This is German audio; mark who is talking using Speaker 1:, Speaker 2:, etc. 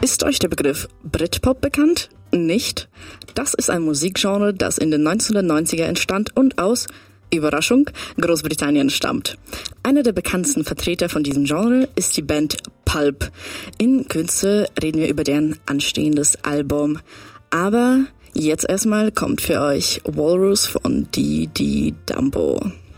Speaker 1: Ist euch der Begriff Britpop bekannt? Nicht? Das ist ein Musikgenre, das in den 1990er entstand und aus, Überraschung, Großbritannien stammt. Einer der bekanntesten Vertreter von diesem Genre ist die Band Pulp. In Kürze reden wir über deren anstehendes Album. Aber jetzt erstmal kommt für euch Walrus von Dee Dee Dumbo.